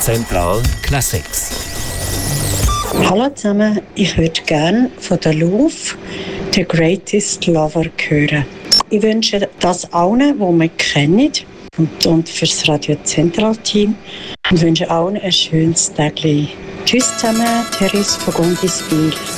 Zentral Classics. Hallo zusammen, ich würde gerne von der Louvre «The Greatest Lover» hören. Ich wünsche das allen, die mich kennen und für das Radio Zentral Team und wünsche allen ein schönes Tag. Tschüss zusammen, Therese von Gondiswil.